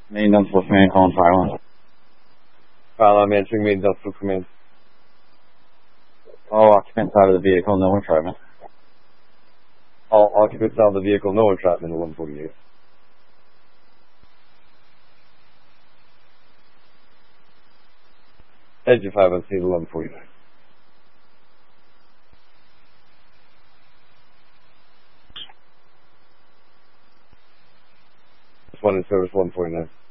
Maintenance with me, calling Thailand. I'm answering maintenance with command. All occupants out of the vehicle, no entrapment. All occupants out of the vehicle, no entrapment, 1148. Engine 5 on scene, 1149. One in service, 149.